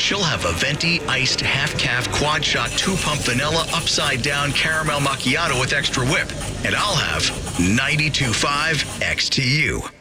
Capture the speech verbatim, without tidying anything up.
She'll have a venti iced half-calf quad shot two-pump vanilla upside down caramel macchiato with extra whip. And I'll have ninety-two point five X T U.